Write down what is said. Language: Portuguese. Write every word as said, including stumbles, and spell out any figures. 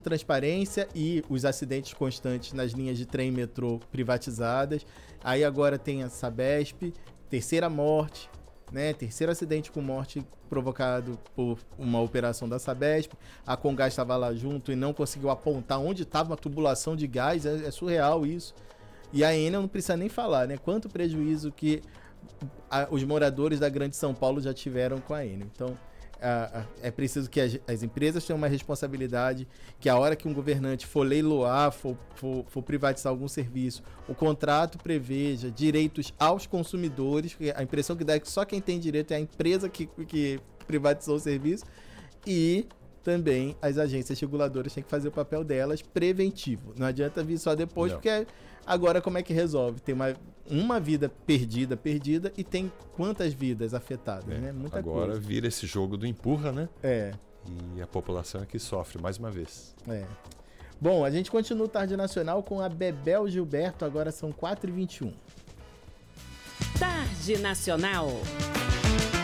transparência e os acidentes constantes nas linhas de trem e metrô privatizadas. Aí agora tem a Sabesp, terceira morte, né? Terceiro acidente com morte provocado por uma operação da Sabesp. A Comgás estava lá junto e não conseguiu apontar onde estava uma tubulação de gás. É, é surreal isso. E a Enel não precisa nem falar, né? Quanto prejuízo que a, os moradores da Grande São Paulo já tiveram com a Enel. Então, a, a, é preciso que as, as empresas tenham uma responsabilidade, que a hora que um governante for leiloar, for, for, for privatizar algum serviço, o contrato preveja direitos aos consumidores. A impressão que dá é que só quem tem direito é a empresa que, que privatizou o serviço. E também as agências reguladoras têm que fazer o papel delas preventivo. Não adianta vir só depois, Não. porque agora como é que resolve? Tem uma, uma vida perdida, perdida, e tem quantas vidas afetadas, é, né? Muita agora coisa. Vira esse jogo do empurra, né? É. E a população é que sofre mais uma vez. É. Bom, a gente continua o Tarde Nacional com a Bebel Gilberto, agora são quatro e vinte e um. Tarde Nacional.